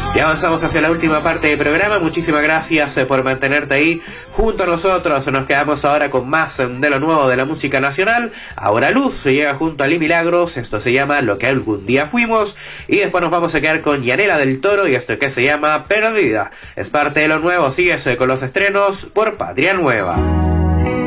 Y avanzamos hacia la última parte del programa. Muchísimas gracias por mantenerte ahí junto a nosotros. Nos quedamos ahora con más de lo nuevo de la música nacional. Ahora Luz llega junto a Lee Milagros. Esto se llama Lo que algún día fuimos. Y después nos vamos a quedar con Yanela del Toro y esto que se llama Perdida. Es parte de lo nuevo. Sigues con los estrenos por Patria Nueva.